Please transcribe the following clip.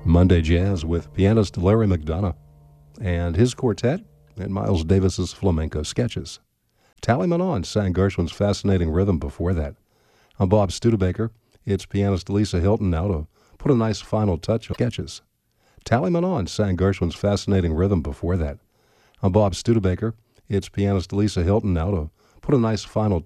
Monday Jazz with pianist Larry McDonough and his quartet and Miles Davis's flamenco sketches. Tally Manon sang Gershwin's fascinating rhythm before that. I'm Bob Studebaker. It's pianist Lisa Hilton now to put a nice final touch on sketches. Tally Manon sang Gershwin's fascinating rhythm before that. I'm Bob Studebaker. It's pianist Lisa Hilton now to put a nice final